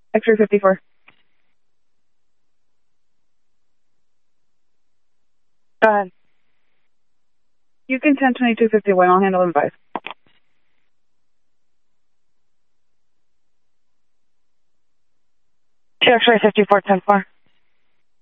X-ray 54. Go ahead. You can 10-22-51. I'll handle advice. X-ray 54-10-4.